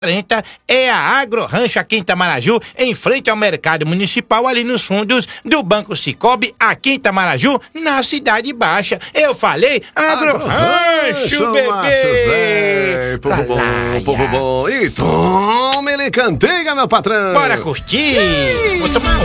40 é a Agro Rancho aqui em Itamaraju, em frente ao mercado municipal, ali nos fundos do Banco Sicoob, aqui em Itamaraju, na Cidade Baixa. Eu falei Agro Rancho, bebê! Povo bom. E tome-lhe cantiga, meu patrão. Bora curtir! Vou tomar